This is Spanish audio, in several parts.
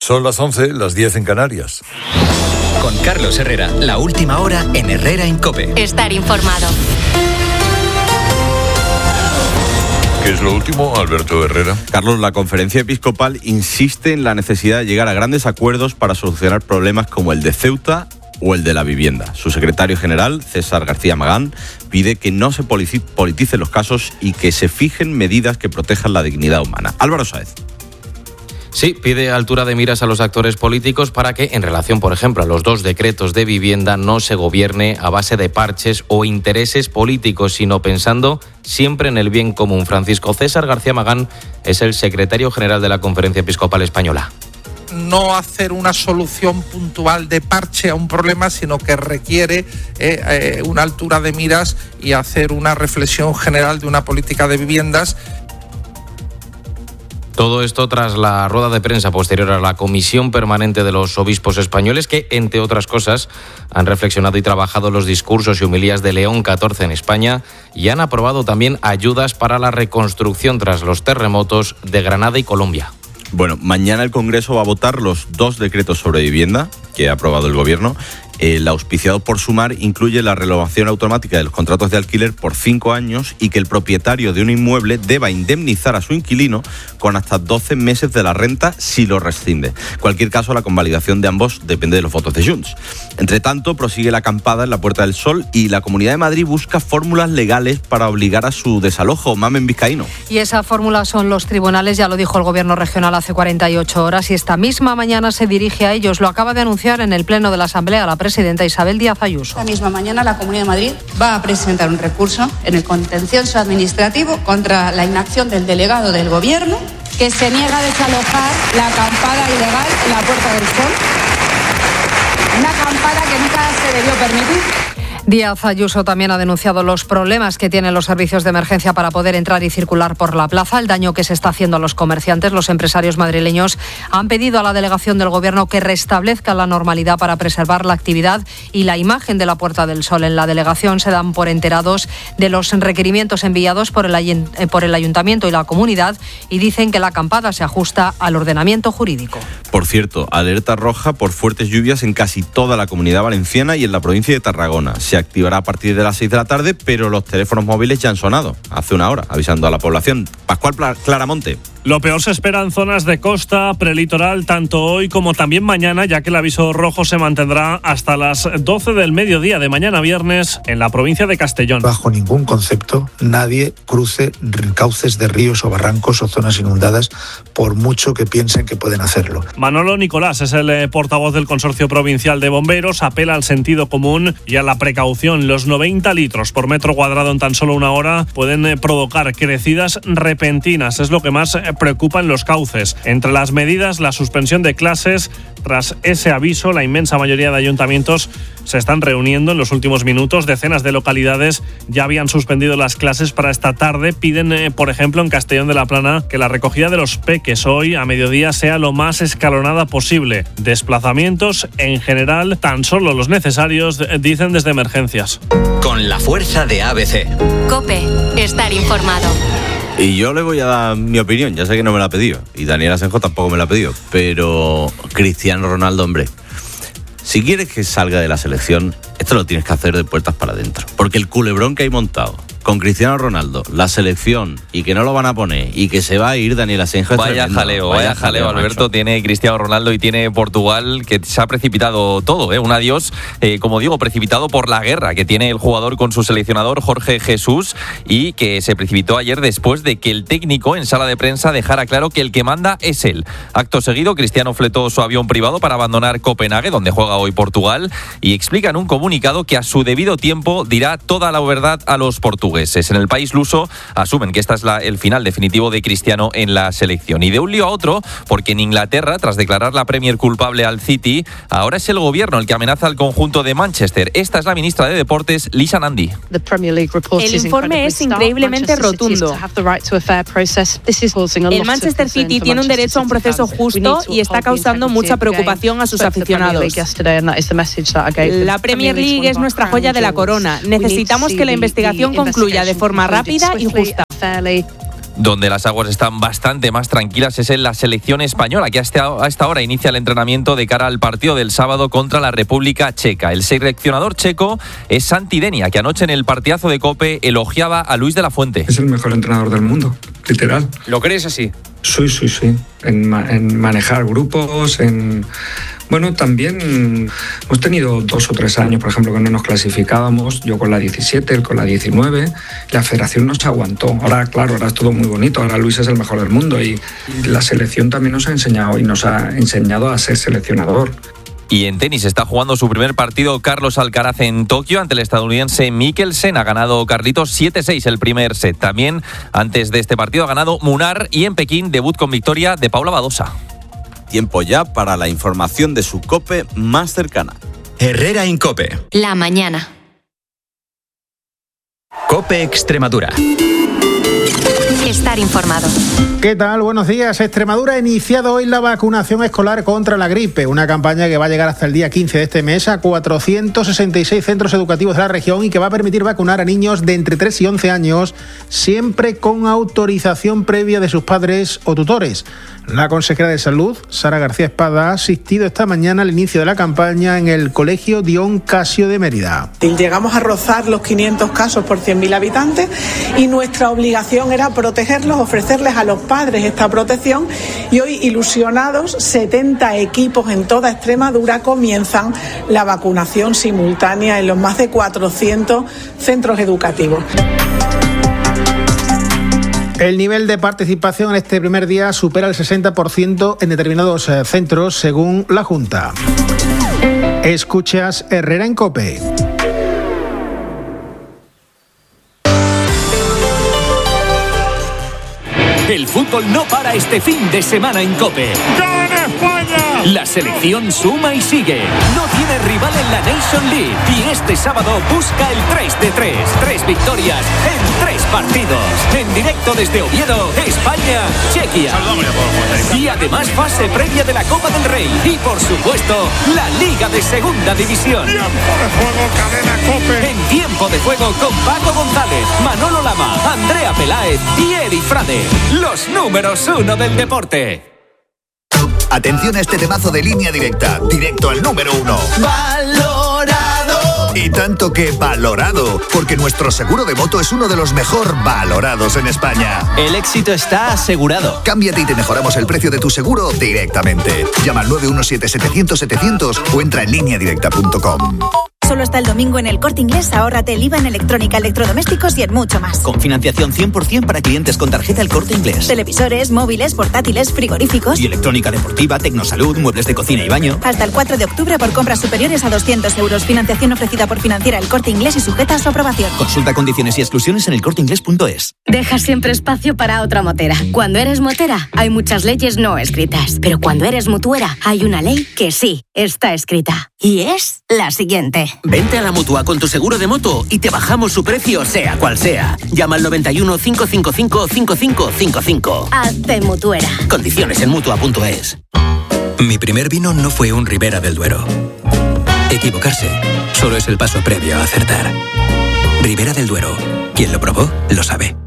Son las 11, las 10 en Canarias. Con Carlos Herrera, la última hora en Herrera en COPE. Estar informado. ¿Qué es lo último, Alberto Herrera? Carlos, la Conferencia Episcopal insiste en la necesidad de llegar a grandes acuerdos para solucionar problemas como el de Ceuta o el de la vivienda. Su secretario general, César García Magán, pide que no se politicen los casos y que se fijen medidas que protejan la dignidad humana. Álvaro Sáez. Sí, pide altura de miras a los actores políticos para que, en relación, por ejemplo, a los 2 decretos de vivienda, no se gobierne a base de parches o intereses políticos, sino pensando siempre en el bien común. Francisco César García Magán es el secretario general de la Conferencia Episcopal Española. No hacer una solución puntual de parche a un problema, sino que requiere una altura de miras y hacer una reflexión general de una política de viviendas. Todo esto tras la rueda de prensa posterior a la Comisión Permanente de los Obispos Españoles, que, entre otras cosas, han reflexionado y trabajado los discursos y homilías de León XIV en España y han aprobado también ayudas para la reconstrucción tras los terremotos de Granada y Colombia. Bueno, mañana el Congreso va a votar los 2 decretos sobre vivienda que ha aprobado el Gobierno. El auspiciado por Sumar incluye la renovación automática de los contratos de alquiler por 5 años y que el propietario de un inmueble deba indemnizar a su inquilino con hasta 12 meses de la renta si lo rescinde. En cualquier caso, la convalidación de ambos depende de los votos de Junts. Entre tanto, prosigue la acampada en la Puerta del Sol y la Comunidad de Madrid busca fórmulas legales para obligar a su desalojo. Mamen Vizcaíno. Y esa fórmula son los tribunales, ya lo dijo el Gobierno regional hace 48 horas y esta misma mañana se dirige a ellos. Lo acaba de anunciar en el Pleno de la Asamblea la presidenta Isabel Díaz Ayuso. Esta misma mañana la Comunidad de Madrid va a presentar un recurso en el contencioso administrativo contra la inacción del delegado del Gobierno que se niega a desalojar la acampada ilegal en la Puerta del Sol. Una acampada que nunca se debió permitir. Díaz Ayuso también ha denunciado los problemas que tienen los servicios de emergencia para poder entrar y circular por la plaza, el daño que se está haciendo a los comerciantes. Los empresarios madrileños han pedido a la delegación del Gobierno que restablezca la normalidad para preservar la actividad y la imagen de la Puerta del Sol. En la delegación se dan por enterados de los requerimientos enviados por el Ayuntamiento y la comunidad y dicen que la acampada se ajusta al ordenamiento jurídico. Por cierto, alerta roja por fuertes lluvias en casi toda la Comunidad Valenciana y en la provincia de Tarragona. Se activará a partir de las 6 de la tarde, pero los teléfonos móviles ya han sonado hace una hora, avisando a la población. Pascual Claramonte. Lo peor se espera en zonas de costa, prelitoral, tanto hoy como también mañana, ya que el aviso rojo se mantendrá hasta las 12 del mediodía de mañana viernes en la provincia de Castellón. Bajo ningún concepto, nadie cruce cauces de ríos o barrancos o zonas inundadas, por mucho que piensen que pueden hacerlo. Manolo Nicolás es el portavoz del Consorcio Provincial de Bomberos, apela al sentido común y a la precaución. Los 90 litros por metro cuadrado en tan solo una hora pueden provocar crecidas repentinas. Es lo que más preocupa en los cauces. Entre las medidas, la suspensión de clases. Tras ese aviso, la inmensa mayoría de ayuntamientos se están reuniendo en los últimos minutos. Decenas de localidades ya habían suspendido las clases para esta tarde. Piden, por ejemplo, en Castellón de la Plana, que la recogida de los peques hoy a mediodía sea lo más escalonada posible. Desplazamientos, en general, tan solo los necesarios, dicen desde emergencias. Con la fuerza de ABC. COPE. Estar informado. Y yo le voy a dar mi opinión, ya sé que no me la ha pedido, y Daniel Asenjo tampoco me la ha pedido, pero Cristiano Ronaldo, hombre, si quieres que salga de la selección, esto lo tienes que hacer de puertas para adentro, porque el culebrón que hay montado con Cristiano Ronaldo, la selección, y que no lo van a poner, y que se va a ir Daniel Asenjo. Vaya jaleo, Alberto, macho. Tiene Cristiano Ronaldo y tiene Portugal, que se ha precipitado todo, un adiós, como digo, precipitado por la guerra que tiene el jugador con su seleccionador Jorge Jesús, y que se precipitó ayer después de que el técnico en sala de prensa dejara claro que el que manda es él. Acto seguido, Cristiano fletó su avión privado para abandonar Copenhague, donde juega hoy Portugal, y explica en un comunicado que a su debido tiempo dirá toda la verdad a los portugueses. En el país luso asumen que esta es el final definitivo de Cristiano en la selección. Y de un lío a otro, porque en Inglaterra, tras declarar la Premier culpable al City, ahora es el gobierno el que amenaza al conjunto de Manchester. Esta es la ministra de Deportes, Lisa Nandy. El informe es increíblemente rotundo. El Manchester City tiene un derecho a un proceso justo y está causando mucha preocupación a sus aficionados. La Premier League es nuestra joya de la corona. Necesitamos que la investigación concluya de forma rápida y justa. Donde las aguas están bastante más tranquilas es en la selección española, que a esta hora inicia el entrenamiento de cara al partido del sábado contra la República Checa. El seleccionador checo es Santi Denia, que anoche en el partidazo de COPE elogiaba a Luis de la Fuente. Es el mejor entrenador del mundo, literal. ¿Lo crees así? Sí. En manejar grupos, Bueno, también hemos tenido 2 o 3 años, por ejemplo, que no nos clasificábamos, yo con la 17, él con la 19, la federación nos aguantó. Ahora es todo muy bonito, ahora Luis es el mejor del mundo y la selección también nos ha enseñado a ser seleccionador. Y en tenis está jugando su primer partido Carlos Alcaraz en Tokio ante el estadounidense Mikkelsen. Ha ganado Carlitos 7-6 el primer set. También antes de este partido ha ganado Munar y en Pekín debut con victoria de Paula Badosa. Tiempo ya para la información de su COPE más cercana. Herrera Incope. La mañana. COPE Extremadura. Estar informado. ¿Qué tal? Buenos días. Extremadura ha iniciado hoy la vacunación escolar contra la gripe, una campaña que va a llegar hasta el día 15 de este mes a 466 centros educativos de la región y que va a permitir vacunar a niños de entre 3 y 11 años, siempre con autorización previa de sus padres o tutores. La consejera de Salud, Sara García Espada, ha asistido esta mañana al inicio de la campaña en el Colegio Dion Casio de Mérida. Llegamos a rozar los 500 casos por 100.000 habitantes y nuestra obligación era protegerlos, ofrecerles a los padres esta protección y hoy, ilusionados, 70 equipos en toda Extremadura comienzan la vacunación simultánea en los más de 400 centros educativos. El nivel de participación en este primer día supera el 60% en determinados centros, según la Junta. Escuchas Herrera en COPE. El fútbol no para este fin de semana en COPE. ¡Gana España! La selección suma y sigue. No tiene rival en la Nation League y este sábado busca el 3 de 3. 3 victorias en 3 partidos. En directo desde Oviedo, España, Chequia. Y además fase previa de la Copa del Rey. Y por supuesto, la Liga de Segunda División. Tiempo de juego, cadena COPE. En tiempo de juego con Paco González, Manolo Lama, Andrea Peláez y Eri Frade. Los números 1 del deporte. Atención a este temazo de Línea Directa, directo al número 1. ¡Valorado! Y tanto que valorado, porque nuestro seguro de moto es uno de los mejor valorados en España. El éxito está asegurado. Cámbiate y te mejoramos el precio de tu seguro directamente. Llama al 917-700-700 o entra en lineadirecta.com. Solo hasta el domingo en El Corte Inglés, ahórrate el IVA en electrónica, electrodomésticos y en mucho más. Con financiación 100% para clientes con tarjeta El Corte Inglés. Televisores, móviles, portátiles, frigoríficos. Y electrónica deportiva, tecnosalud, muebles de cocina y baño. Hasta el 4 de octubre por compras superiores a 200 euros. Financiación ofrecida por Financiera El Corte Inglés y sujeta a su aprobación. Consulta condiciones y exclusiones en elcorteinglés.es. Deja siempre espacio para otra motera. Cuando eres motera, hay muchas leyes no escritas. Pero cuando eres mutuera, hay una ley que sí está escrita. Y es la siguiente. Vente a la Mutua con tu seguro de moto y te bajamos su precio sea cual sea. Llama al 91 555 5555. Hazte mutuera. Condiciones en Mutua.es. Mi primer vino no fue un Ribera del Duero. Equivocarse solo es el paso previo a acertar. Ribera del Duero. Quien lo probó, lo sabe.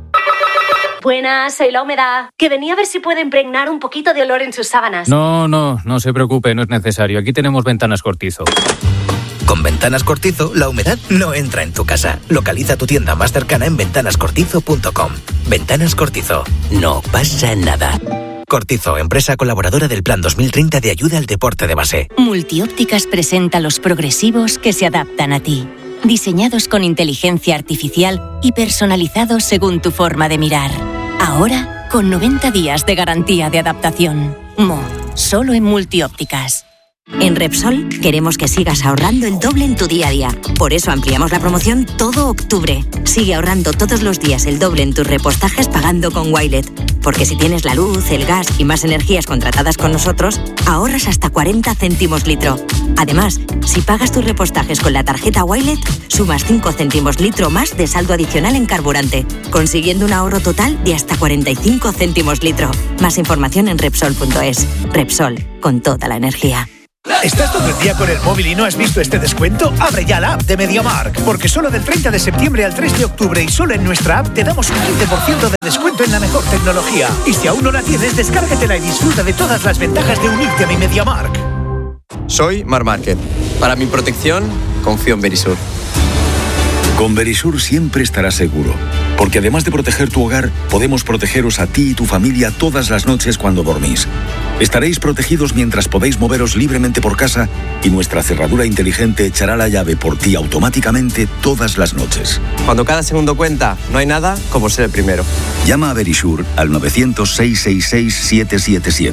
Buenas, soy la humedad. Que venía a ver si puede impregnar un poquito de olor en sus sábanas. No se preocupe, no es necesario. Aquí tenemos Ventanas Cortizo. Con Ventanas Cortizo, la humedad no entra en tu casa. Localiza tu tienda más cercana en ventanascortizo.com. Ventanas Cortizo. No pasa nada. Cortizo, empresa colaboradora del Plan 2030 de ayuda al deporte de base. Multiópticas presenta los progresivos que se adaptan a ti. Diseñados con inteligencia artificial y personalizados según tu forma de mirar. Ahora, con 90 días de garantía de adaptación. Solo en Multiópticas. En Repsol queremos que sigas ahorrando el doble en tu día a día. Por eso ampliamos la promoción todo octubre. Sigue ahorrando todos los días el doble en tus repostajes pagando con Wilet. Porque si tienes la luz, el gas y más energías contratadas con nosotros, ahorras hasta 40 céntimos litro. Además, si pagas tus repostajes con la tarjeta Wilet, sumas 5 céntimos litro más de saldo adicional en carburante, consiguiendo un ahorro total de hasta 45 céntimos litro. Más información en Repsol.es. Repsol, con toda la energía. ¿Estás todo el día con el móvil y no has visto este descuento? Abre ya la app de MediaMarkt, porque solo del 30 de septiembre al 3 de octubre y solo en nuestra app te damos un 15% de descuento en la mejor tecnología. Y si aún no la tienes, descárgatela y disfruta de todas las ventajas de unirte a mi MediaMarkt. Soy Mar Márquez. Para mi protección, confío en Verisur. Con Verisur siempre estarás seguro, porque además de proteger tu hogar, podemos protegeros a ti y tu familia todas las noches cuando dormís. Estaréis protegidos mientras podéis moveros libremente por casa y nuestra cerradura inteligente echará la llave por ti automáticamente todas las noches. Cuando cada segundo cuenta, no hay nada como ser el primero. Llama a Verisur al 900-666-777.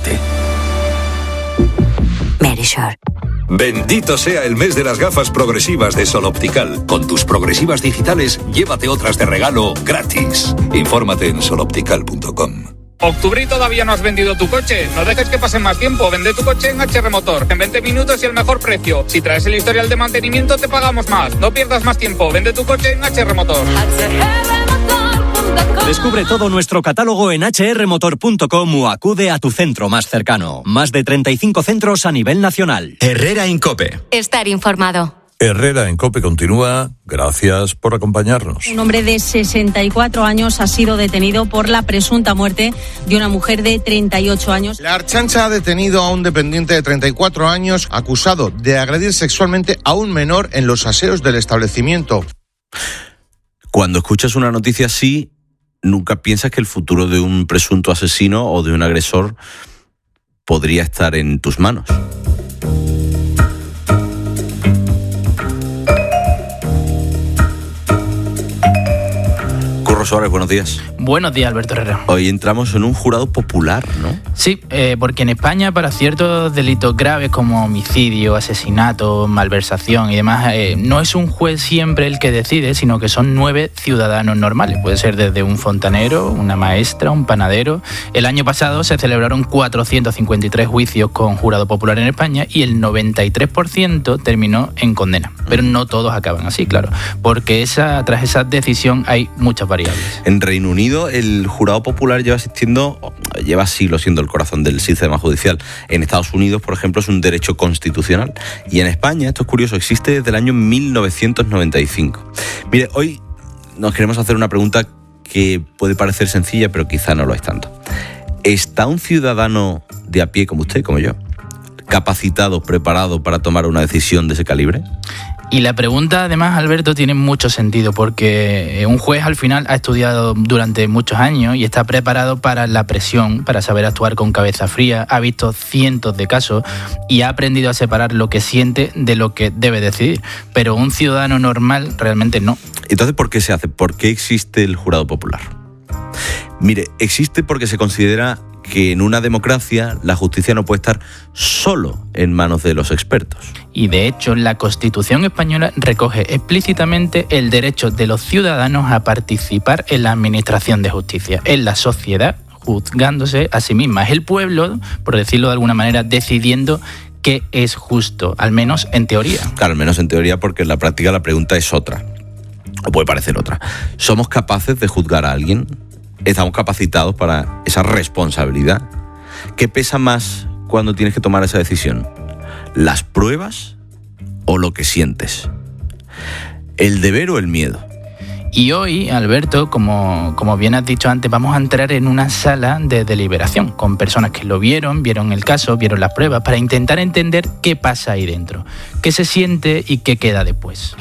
Verisur. Bendito sea el mes de las gafas progresivas de Sol Optical. Con tus progresivas digitales, llévate otras de regalo gratis. Infórmate en soloptical.com. Octubre y todavía no has vendido tu coche. No dejes que pase más tiempo. Vende tu coche en HR Motor. En 20 minutos y el mejor precio. Si traes el historial de mantenimiento, te pagamos más. No pierdas más tiempo. Vende tu coche en HR Motor. Descubre todo nuestro catálogo en hrmotor.com o acude a tu centro más cercano. Más de 35 centros a nivel nacional. Herrera Incope. Estar informado. Herrera en COPE continúa. Gracias por acompañarnos. Un hombre de 64 años ha sido detenido por la presunta muerte de una mujer de 38 años. La Ertzaintza ha detenido a un dependiente de 34 años acusado de agredir sexualmente a un menor en los aseos del establecimiento. Cuando escuchas una noticia así, nunca piensas que el futuro de un presunto asesino o de un agresor podría estar en tus manos. Suárez, buenos días. Buenos días, Alberto Herrera. Hoy entramos en un jurado popular, ¿no? Sí, porque en España para ciertos delitos graves como homicidio, asesinato, malversación y demás, no es un juez siempre el que decide, sino que son 9 ciudadanos normales. Puede ser desde un fontanero, una maestra, un panadero. El año pasado se celebraron 453 juicios con jurado popular en España y el 93% terminó en condena. Pero no todos acaban así, claro, porque tras esa decisión hay muchas variables. En Reino Unido el jurado popular lleva siglos siendo el corazón del sistema judicial. En Estados Unidos, por ejemplo, es un derecho constitucional. Y en España, esto es curioso, existe desde el año 1995. Mire, hoy nos queremos hacer una pregunta que puede parecer sencilla, pero quizá no lo es tanto. ¿Está un ciudadano de a pie como usted, como yo, capacitado, preparado para tomar una decisión de ese calibre? Y la pregunta, además, Alberto, tiene mucho sentido porque un juez al final ha estudiado durante muchos años y está preparado para la presión, para saber actuar con cabeza fría, ha visto cientos de casos y ha aprendido a separar lo que siente de lo que debe decidir. Pero un ciudadano normal realmente no. Entonces, ¿por qué se hace? ¿Por qué existe el jurado popular? Mire, existe porque se considera que en una democracia la justicia no puede estar solo en manos de los expertos. Y de hecho, la Constitución española recoge explícitamente el derecho de los ciudadanos a participar en la administración de justicia, en la sociedad, juzgándose a sí misma. Es el pueblo, por decirlo de alguna manera, decidiendo qué es justo, al menos en teoría. Claro, al menos en teoría, porque en la práctica la pregunta es otra, o puede parecer otra. ¿Somos capaces de juzgar a alguien? ¿Estamos capacitados para esa responsabilidad? ¿Qué pesa más cuando tienes que tomar esa decisión? ¿Las pruebas o lo que sientes? ¿El deber o el miedo? Y hoy, Alberto, como bien has dicho antes, vamos a entrar en una sala de deliberación con personas que lo vieron el caso, vieron las pruebas, para intentar entender qué pasa ahí dentro, qué se siente y qué queda después.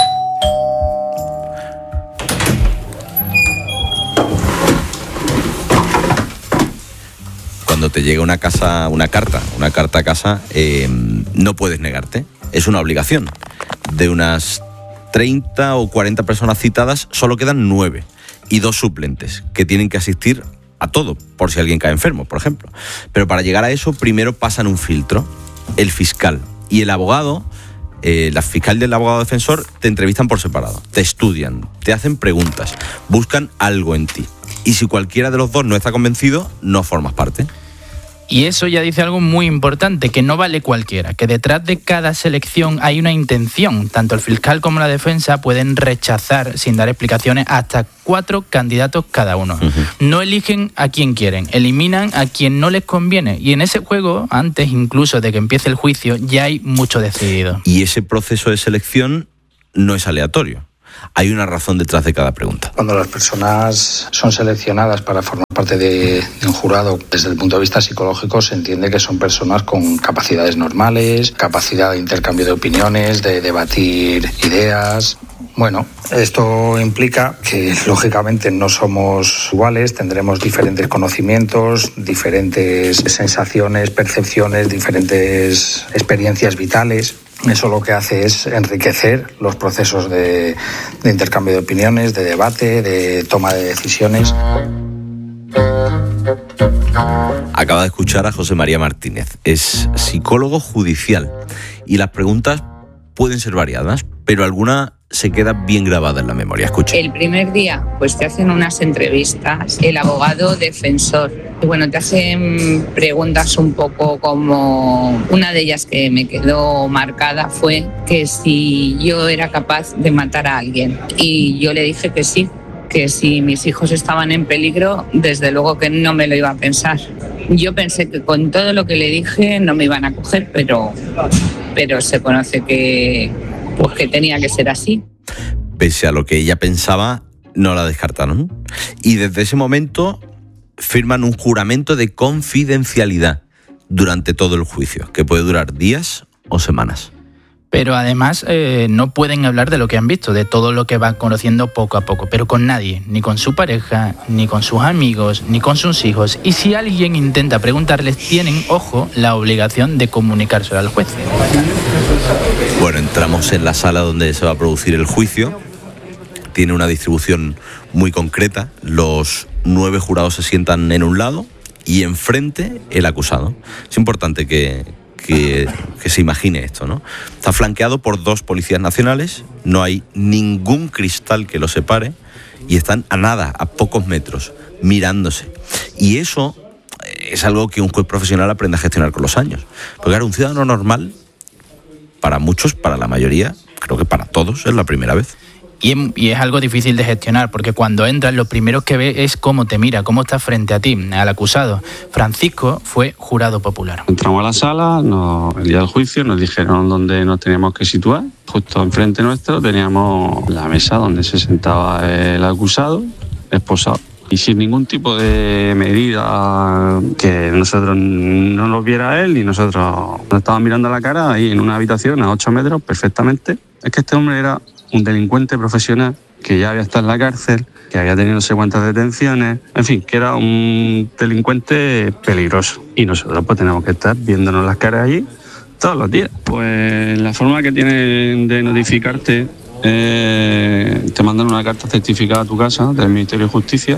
Cuando te llega una carta a casa, no puedes negarte. Es una obligación. De unas 30 o 40 personas citadas, solo quedan 9 y 2 suplentes que tienen que asistir a todo, por si alguien cae enfermo, por ejemplo. Pero para llegar a eso, primero pasan un filtro. El fiscal y el abogado, la fiscal y el abogado defensor, te entrevistan por separado, te estudian, te hacen preguntas, buscan algo en ti. Y si cualquiera de los dos no está convencido, no formas parte. Y eso ya dice algo muy importante, que no vale cualquiera, que detrás de cada selección hay una intención. Tanto el fiscal como la defensa pueden rechazar, sin dar explicaciones, hasta 4 candidatos cada uno. No eligen a quien quieren, eliminan a quien no les conviene. Y en ese juego, antes incluso de que empiece el juicio, ya hay mucho decidido. Y ese proceso de selección no es aleatorio. Hay una razón detrás de cada pregunta. Cuando las personas son seleccionadas para formar parte de un jurado, desde el punto de vista psicológico se entiende que son personas con capacidades normales, capacidad de intercambio de opiniones, de debatir ideas. Bueno, esto implica que lógicamente no somos iguales, tendremos diferentes conocimientos, diferentes sensaciones, percepciones, diferentes experiencias vitales. Eso lo que hace es enriquecer los procesos de intercambio de opiniones, de debate, de toma de decisiones. Acaba de escuchar a José María Martínez. Es psicólogo judicial y las preguntas pueden ser variadas, pero alguna se queda bien grabada en la memoria. Escucha. El primer día, pues te hacen unas entrevistas, el abogado defensor. Y bueno, te hacen preguntas un poco como... Una de ellas que me quedó marcada fue que si yo era capaz de matar a alguien. Y yo le dije que sí, que si mis hijos estaban en peligro, desde luego que no me lo iba a pensar. Yo pensé que con todo lo que le dije no me iban a coger, pero se conoce que tenía que ser así. Pese a lo que ella pensaba, no la descartaron. Y desde ese momento firman un juramento de confidencialidad durante todo el juicio, que puede durar días o semanas. Pero además no pueden hablar de lo que han visto, de todo lo que van conociendo poco a poco, pero con nadie, ni con su pareja, ni con sus amigos, ni con sus hijos. Y si alguien intenta preguntarles, tienen, ojo, la obligación de comunicárselo al juez. Bueno, entramos en la sala donde se va a producir el juicio. Tiene una distribución muy concreta. Los 9 jurados se sientan en un lado y enfrente el acusado. Es importante que se imagine esto, ¿no? Está flanqueado por 2 policías nacionales, no hay ningún cristal que los separe y están a nada, a pocos metros, mirándose. Y eso es algo que un juez profesional aprende a gestionar con los años. Porque claro, un ciudadano normal, para muchos, para la mayoría, creo que para todos, es la primera vez. Y es algo difícil de gestionar, porque cuando entras lo primero que ve es cómo te mira, cómo está frente a ti, al acusado. Francisco fue jurado popular. Entramos a la sala, el día del juicio nos dijeron dónde nos teníamos que situar. Justo enfrente nuestro teníamos la mesa donde se sentaba el acusado, esposado. Y sin ningún tipo de medida que nosotros no nos viera él y nosotros nos estábamos mirando a la cara ahí en una habitación a 8 metros perfectamente. Es que este hombre era un delincuente profesional que ya había estado en la cárcel, que había tenido no sé cuántas detenciones, en fin, que era un delincuente peligroso. Y nosotros pues tenemos que estar viéndonos las caras allí todos los días. Pues la forma que tienen de notificarte, te mandan una carta certificada a tu casa del Ministerio de Justicia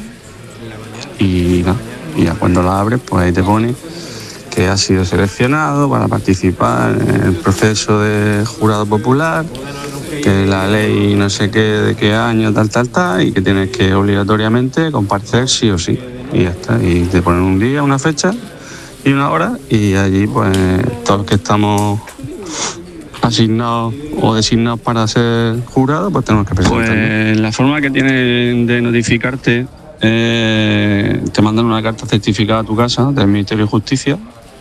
y ya cuando la abres pues ahí te pone que has sido seleccionado para participar en el proceso de jurado popular, que la ley no sé qué, de qué año, tal, y que tienes que obligatoriamente comparecer sí o sí. Y ya está. Y te ponen un día, una fecha y una hora, y allí pues todos los que estamos asignados o designados para ser jurados, pues tenemos que presentarnos. Pues la forma que tienen de notificarte, te mandan una carta certificada a tu casa del Ministerio de Justicia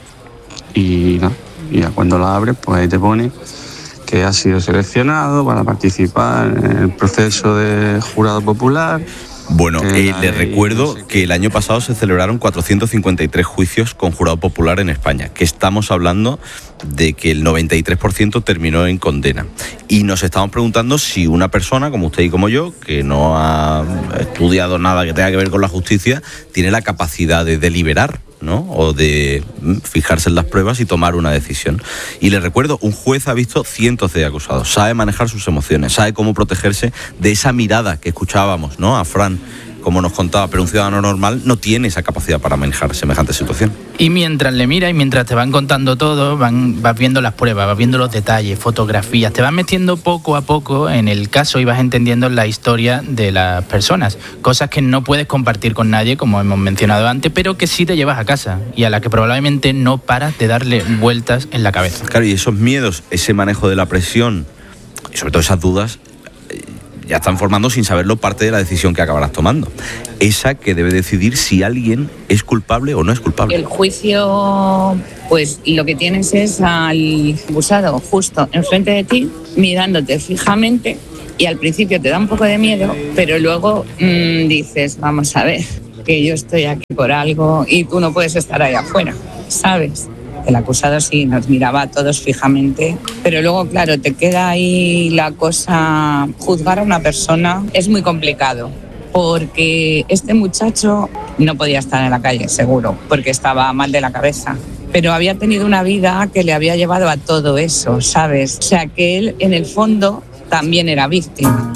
y ya cuando la abres, pues ahí te pone que has sido seleccionado para participar en el proceso de jurado popular. Bueno, les recuerdo que el año pasado se celebraron 453 juicios con jurado popular en España, que estamos hablando de que el 93% terminó en condena. Y nos estamos preguntando si una persona, como usted y como yo, que no ha estudiado nada que tenga que ver con la justicia, tiene la capacidad de deliberar, ¿no? O de fijarse en las pruebas y tomar una decisión. Y les recuerdo, un juez ha visto cientos de acusados, sabe manejar sus emociones, sabe cómo protegerse de esa mirada que escuchábamos, ¿no? A Fran como nos contaba, pero un ciudadano normal no tiene esa capacidad para manejar semejante situación. Y mientras le miras y mientras te van contando todo, vas viendo las pruebas, vas viendo los detalles, fotografías, te vas metiendo poco a poco en el caso y vas entendiendo la historia de las personas. Cosas que no puedes compartir con nadie, como hemos mencionado antes, pero que sí te llevas a casa y a la que probablemente no paras de darle vueltas en la cabeza. Claro, y esos miedos, ese manejo de la presión y sobre todo esas dudas, ya están formando sin saberlo parte de la decisión que acabarás tomando. Esa que debe decidir si alguien es culpable o no es culpable. El juicio, pues lo que tienes es al acusado justo enfrente de ti, mirándote fijamente, y al principio te da un poco de miedo, pero luego dices, vamos a ver, que yo estoy aquí por algo y tú no puedes estar ahí afuera, ¿sabes? El acusado sí nos miraba a todos fijamente, pero luego, claro, te queda ahí la cosa. Juzgar a una persona es muy complicado, porque este muchacho no podía estar en la calle, seguro, porque estaba mal de la cabeza. Pero había tenido una vida que le había llevado a todo eso, ¿sabes? O sea, que él, en el fondo, también era víctima.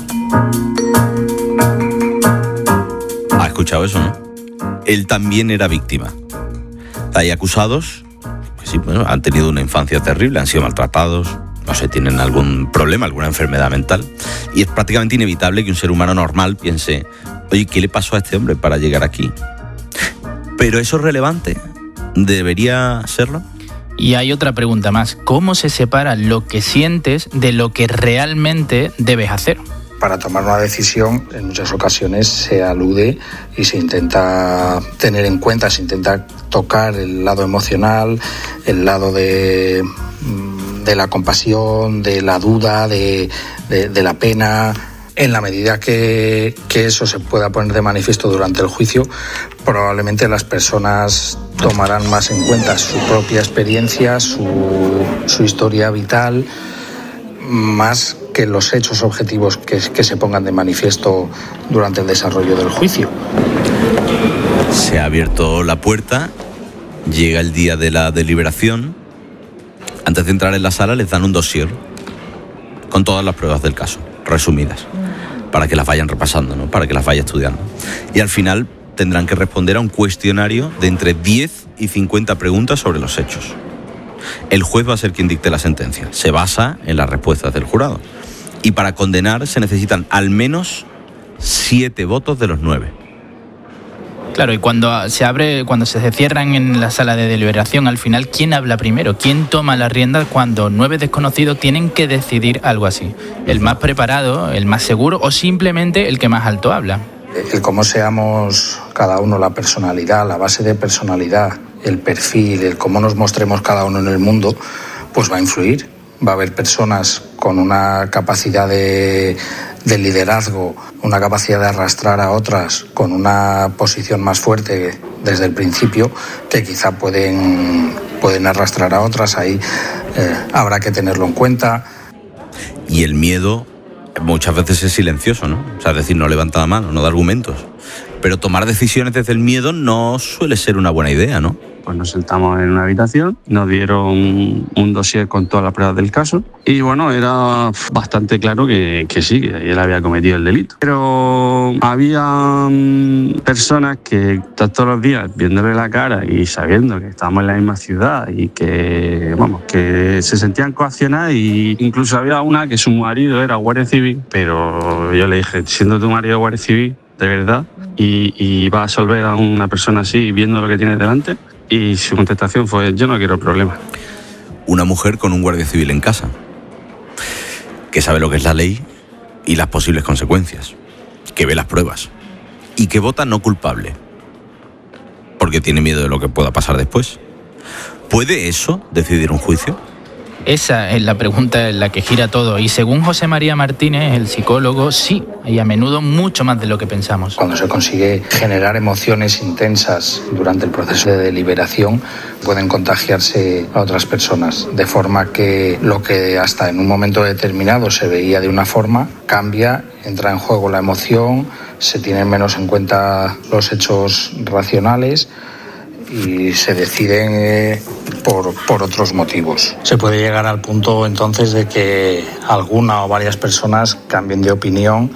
¿Ha escuchado eso, no? Él también era víctima. Hay acusados... Sí, bueno, han tenido una infancia terrible, han sido maltratados, no sé, tienen algún problema, alguna enfermedad mental, y es prácticamente inevitable que un ser humano normal piense, oye, ¿qué le pasó a este hombre para llegar aquí? ¿Pero eso es relevante? ¿Debería serlo? Y hay otra pregunta más, ¿cómo se separa lo que sientes de lo que realmente debes hacer? Para tomar una decisión, en muchas ocasiones se alude y se intenta tener en cuenta, se intenta tocar el lado emocional, el lado de la compasión, de la duda, de la pena. En la medida que eso se pueda poner de manifiesto durante el juicio, probablemente las personas tomarán más en cuenta su propia experiencia, su historia vital, más que los hechos objetivos que se pongan de manifiesto durante el desarrollo del juicio. Se ha abierto la puerta, llega el día de la deliberación. Antes de entrar en la sala les dan un dossier con todas las pruebas del caso, resumidas, para que las vayan repasando, ¿no? Para que las vayan estudiando. Y al final tendrán que responder a un cuestionario de entre 10 y 50 preguntas sobre los hechos. El juez va a ser quien dicte la sentencia. Se basa en las respuestas del jurado. Y para condenar se necesitan al menos 7 votos de los 9. Claro, y cuando se cierran en la sala de deliberación, al final, ¿quién habla primero? ¿Quién toma la rienda cuando 9 desconocidos tienen que decidir algo así? ¿El más preparado, el más seguro o simplemente el que más alto habla? El cómo seamos cada uno, la personalidad, la base de personalidad, el perfil, el cómo nos mostremos cada uno en el mundo, pues va a influir. Va a haber personas con una capacidad de liderazgo, una capacidad de arrastrar a otras con una posición más fuerte desde el principio, que quizá pueden arrastrar a otras. Ahí habrá que tenerlo en cuenta. Y el miedo muchas veces es silencioso, ¿no? O sea, es decir, no levanta la mano, no da argumentos. Pero tomar decisiones desde el miedo no suele ser una buena idea, ¿no? Pues nos sentamos en una habitación, nos dieron un dossier con todas las pruebas del caso y bueno, era bastante claro que sí, que él había cometido el delito. Pero había personas que todos los días viéndole la cara y sabiendo que estábamos en la misma ciudad y que se sentían coaccionadas, y incluso había una que su marido era guardia civil, pero yo le dije, siendo tu marido guardia civil, de verdad, y va a absolver a una persona así viendo lo que tiene delante. Y su contestación fue, yo no quiero problemas. Una mujer con un guardia civil en casa, que sabe lo que es la ley y las posibles consecuencias, que ve las pruebas y que vota no culpable, porque tiene miedo de lo que pueda pasar después. ¿Puede eso decidir un juicio? Esa es la pregunta en la que gira todo, y según José María Martínez, el psicólogo, sí, y a menudo mucho más de lo que pensamos. Cuando se consigue generar emociones intensas durante el proceso de deliberación, pueden contagiarse a otras personas, de forma que lo que hasta en un momento determinado se veía de una forma, cambia, entra en juego la emoción, se tienen menos en cuenta los hechos racionales y se deciden por otros motivos. Se puede llegar al punto entonces de que alguna o varias personas cambien de opinión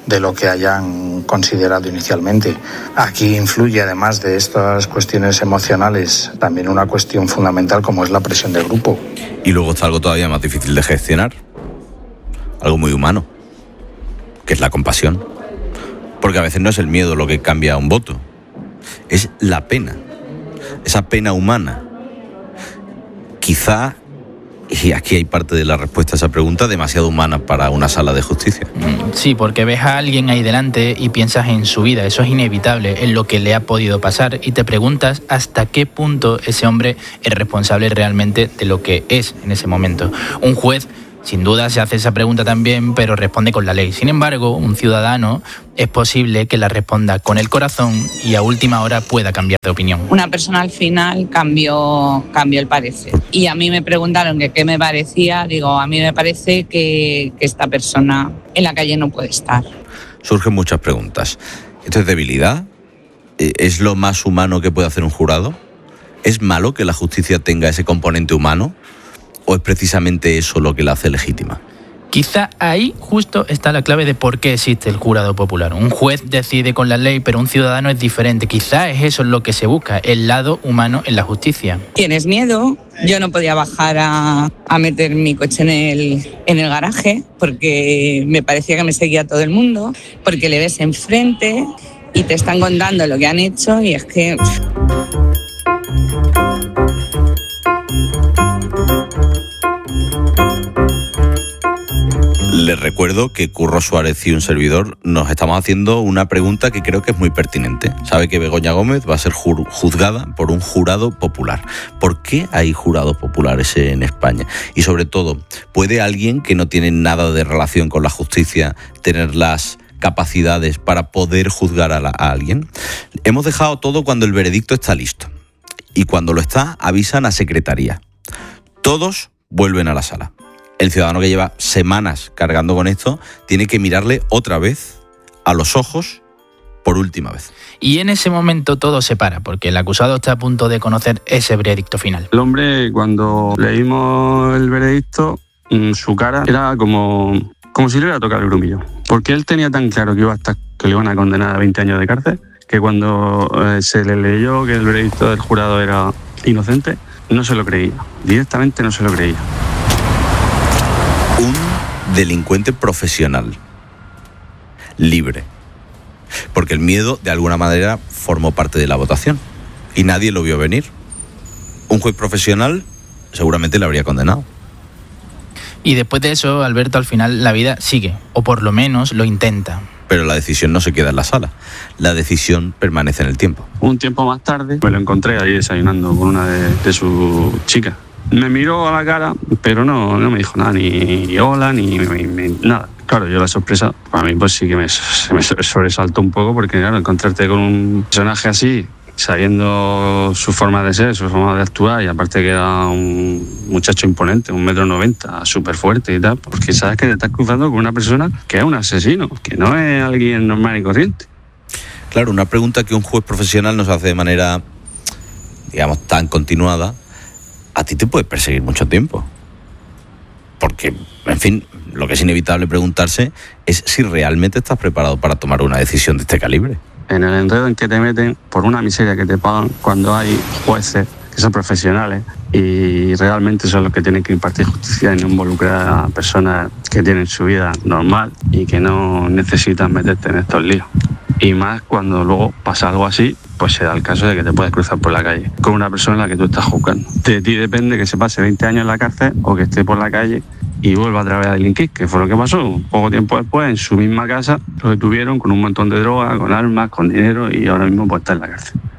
de lo que hayan considerado inicialmente. Aquí influye, además de estas cuestiones emocionales, también una cuestión fundamental como es la presión de grupo. Y luego está algo todavía más difícil de gestionar, algo muy humano, que es la compasión. Porque a veces no es el miedo lo que cambia un voto, es la pena, esa pena humana. Quizá, y aquí hay parte de la respuesta a esa pregunta, demasiado humana para una sala de justicia. Sí, porque ves a alguien ahí delante y piensas en su vida, eso es inevitable, en lo que le ha podido pasar, y te preguntas hasta qué punto ese hombre es responsable realmente de lo que es en ese momento. Un juez, sin duda, se hace esa pregunta también, pero responde con la ley. Sin embargo, un ciudadano es posible que la responda con el corazón y a última hora pueda cambiar de opinión. Una persona al final cambió el parecer. Y a mí me preguntaron que qué me parecía. Digo, a mí me parece que esta persona en la calle no puede estar. Surgen muchas preguntas. ¿Esto es debilidad? ¿Es lo más humano que puede hacer un jurado? ¿Es malo que la justicia tenga ese componente humano? ¿O es precisamente eso lo que la hace legítima? Quizá ahí justo está la clave de por qué existe el jurado popular. Un juez decide con la ley, pero un ciudadano es diferente. Quizá es eso lo que se busca, el lado humano en la justicia. ¿Tienes miedo? Yo no podía bajar a meter mi coche en el garaje porque me parecía que me seguía todo el mundo, porque le ves enfrente y te están contando lo que han hecho y es que... Les recuerdo que Curro Suárez y un servidor nos estamos haciendo una pregunta que creo que es muy pertinente. Sabe que Begoña Gómez va a ser juzgada por un jurado popular. ¿Por qué hay jurados populares en España? Y sobre todo, ¿puede alguien que no tiene nada de relación con la justicia tener las capacidades para poder juzgar a alguien? Hemos dejado todo cuando el veredicto está listo. Y cuando lo está, avisan a secretaría. Todos vuelven a la sala. El ciudadano que lleva semanas cargando con esto tiene que mirarle otra vez a los ojos por última vez. Y en ese momento todo se para, porque el acusado está a punto de conocer ese veredicto final. El hombre, cuando leímos el veredicto, su cara era como si le hubiera tocado el grumillo. Porque él tenía tan claro que le iban a condenar a 20 años de cárcel, que cuando se le leyó que el veredicto del jurado era inocente, no se lo creía. Directamente no se lo creía. Un delincuente profesional, libre, porque el miedo de alguna manera formó parte de la votación y nadie lo vio venir. Un juez profesional seguramente le habría condenado. Y después de eso, Alberto, al final la vida sigue, o por lo menos lo intenta. Pero la decisión no se queda en la sala, la decisión permanece en el tiempo. Un tiempo más tarde me lo encontré ahí desayunando con una de sus chicas. Me miró a la cara, pero no me dijo nada, ni hola, ni nada. Claro, yo la sorpresa, para mí pues sí que se me sobresaltó un poco, porque claro, encontrarte con un personaje así, sabiendo su forma de ser, su forma de actuar, y aparte que era un muchacho imponente, 1,90 m, súper fuerte y tal, porque sabes que te estás cruzando con una persona que es un asesino, que no es alguien normal y corriente. Claro, una pregunta que un juez profesional nos hace de manera, digamos, tan continuada. A ti te puede perseguir mucho tiempo. Porque, en fin, lo que es inevitable preguntarse es si realmente estás preparado para tomar una decisión de este calibre. En el enredo en que te meten por una miseria que te pagan cuando hay jueces que son profesionales y realmente son los que tienen que impartir justicia y no involucrar a personas que tienen su vida normal y que no necesitan meterte en estos líos. Y más cuando luego pasa algo así, pues se da el caso de que te puedes cruzar por la calle con una persona a la que tú estás juzgando. De ti depende que se pase 20 años en la cárcel o que esté por la calle y vuelva otra vez a delinquir, que fue lo que pasó. Poco tiempo después, en su misma casa, lo detuvieron con un montón de droga, con armas, con dinero, y ahora mismo pues está en la cárcel.